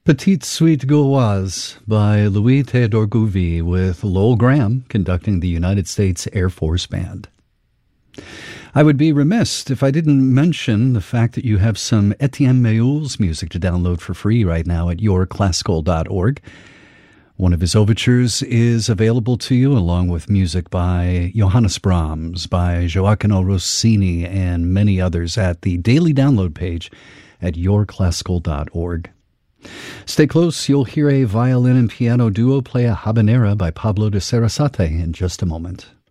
Petite Suite Gauloise by Louis Théodore Gouvy with Lowell Graham conducting the United States Air Force Band. I would be remiss if I didn't mention the fact that you have some Etienne Méhul's music to download for free right now at yourclassical.org. One of his overtures is available to you, along with music by Johannes Brahms, by Gioacchino Rossini, and many others at the daily download page at yourclassical.org. Stay close, you'll hear a violin and piano duo play a habanera by Pablo de Sarasate in just a moment.